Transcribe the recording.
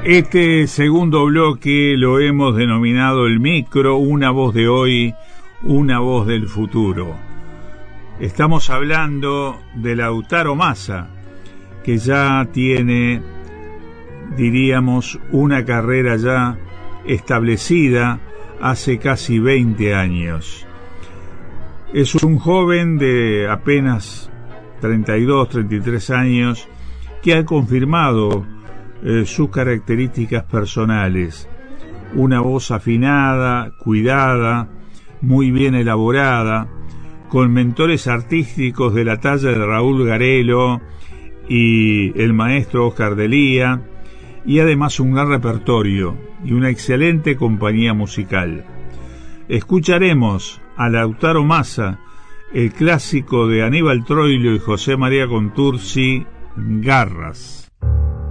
Este segundo bloque lo hemos denominado el micro, una voz de hoy, una voz del futuro. Estamos hablando de Lautaro Massa, que ya tiene, diríamos, una carrera ya establecida hace casi 20 años. Es un joven de apenas 32, 33 años que ha confirmado sus características personales. Una voz afinada, cuidada, muy bien elaborada, con mentores artísticos de la talla de Raúl Garelo y el maestro Oscar D'Elia, y además un gran repertorio y una excelente compañía musical. Escucharemos a Lautaro Massa, el clásico de Aníbal Troilo y José María Contursi, Garras.